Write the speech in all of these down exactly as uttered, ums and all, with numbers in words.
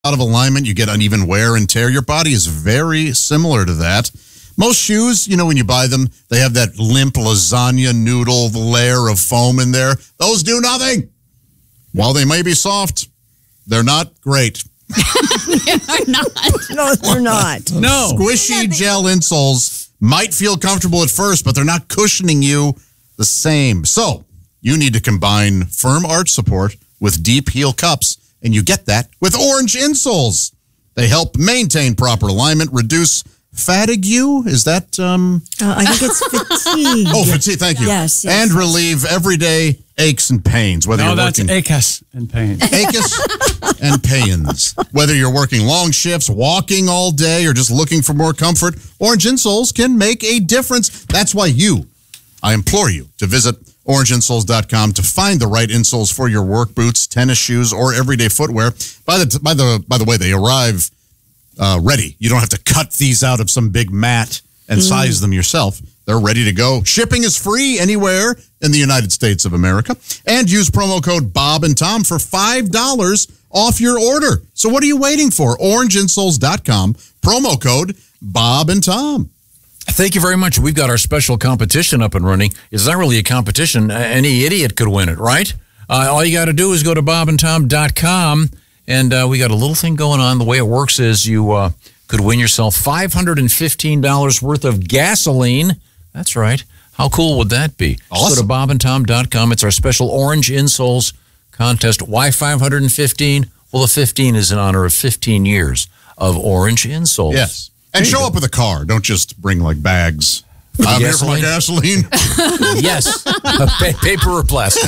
out of alignment. You get uneven wear and tear. Your body is very similar to that. Most shoes, you know, when you buy them, they have that limp lasagna noodle layer of foam in there. Those do nothing. While they may be soft, they're not great. They're not. No, they're not. No. Squishy gel insoles might feel comfortable at first, but they're not cushioning you the same. So you need to combine firm arch support with deep heel cups, and you get that with Orange insoles. They help maintain proper alignment, reduce fatigue. Is that? Um... Uh, I think it's fatigue. Oh, fatigue. Thank you. Yes, yes. And relieve everyday aches and pains. Whether No, you're that's working achus and pain. achus and pains. Whether you're working long shifts, walking all day, or just looking for more comfort, Orange insoles can make a difference. That's why you, I implore you to visit orange insoles dot com to find the right insoles for your work boots, tennis shoes, or everyday footwear. By the by the by the way, they arrive uh, ready. You don't have to cut these out of some big mat and mm. size them yourself. They're ready to go. Shipping is free anywhere in the United States of America. And use promo code Bob and Tom for five dollars off your order. So what are you waiting for? orange insoles dot com, promo code Bob and Tom. Thank you very much. We've got our special competition up and running. It's not really a competition. Any idiot could win it, right? Uh, all you got to do is go to bob and tom dot com, and uh, we got a little thing going on. The way it works is you uh, could win yourself five hundred fifteen dollars worth of gasoline. That's right. How cool would that be? Awesome. Just go to bob and tom dot com. It's our special Orange Insoles contest. Why five hundred fifteen? Well, the fifteen is in honor of fifteen years of Orange Insoles. Yes. And show up with a car. Don't just bring, like, bags. I'm here for my gasoline. Yes. Pa- paper or plastic.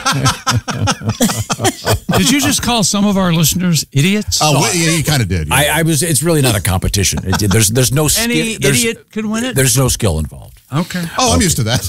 Did you just call some of our listeners idiots? Oh, well, yeah, you kind of did. Yeah. I, I was. It's really not a competition. It, there's there's no skill. Any there's, idiot could win it? There's no skill involved. Okay. Oh, I'm used to that.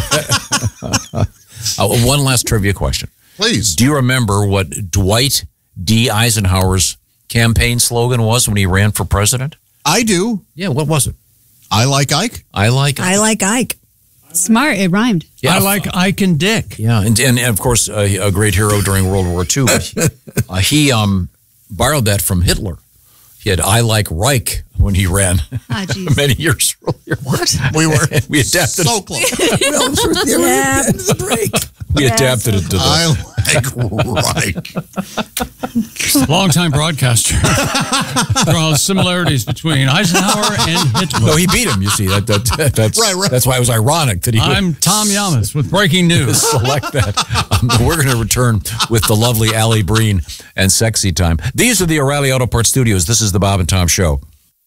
uh, one last trivia question. Please. Do you remember what Dwight D. Eisenhower's campaign slogan was when he ran for president? I do. Yeah, what was it? I like Ike. I like Ike. I like Ike. Smart. It rhymed. Yeah, I like Ike and Dick. Yeah, and, and, and of course, uh, a great hero during World War Two. But uh, he um, borrowed that from Hitler. He had I like Reich when he ran Ah, many years earlier. What? We were we adapted so close. Yeah. break. We Yes. adapted it to the. I like Reich. Longtime broadcaster. Draws similarities between Eisenhower and Hitler. No, he beat him. You see that, that that's Right, right. That's why it was ironic that he. would I'm Tom Yamas with breaking news. select that. Um, we're going to return with the lovely Allie Breen and Sexy Time. These are the O'Reilly Auto Parts Studios. This is the Bob and Tom Show.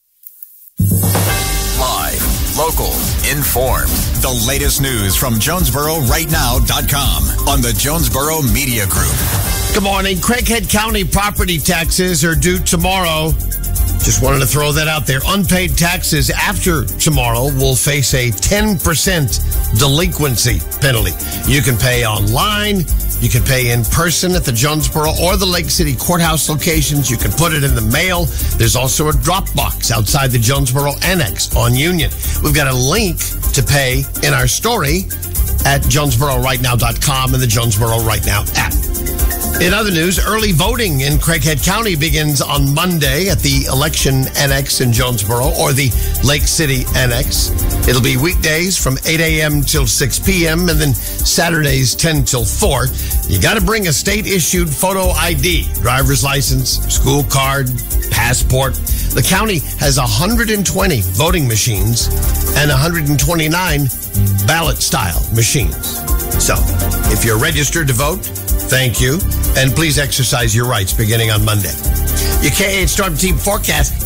Live, local, informed. The latest news from Jonesboro right now dot com on the Jonesboro Media Group. Good morning. Craighead County property taxes are due tomorrow. Just wanted to throw that out there. Unpaid taxes after tomorrow will face a ten percent delinquency penalty. You can pay online. You can pay in person at the Jonesboro or the Lake City courthouse locations. You can put it in the mail. There's also a drop box outside the Jonesboro Annex on Union. We've got a link to pay in our story at jonesboro right now dot com and the Jonesboro Right Now app. In other news, early voting in Craighead County begins on Monday at the Election Annex in Jonesboro or the Lake City Annex. It'll be weekdays from eight a.m. till six p.m. and then Saturdays ten till four. You got to bring a state-issued photo I D, driver's license, school card, passport. The county has one hundred twenty voting machines and one hundred twenty-nine ballot-style machines. So, if you're registered to vote, thank you, and please exercise your rights beginning on Monday. Your K eight Storm Team forecast.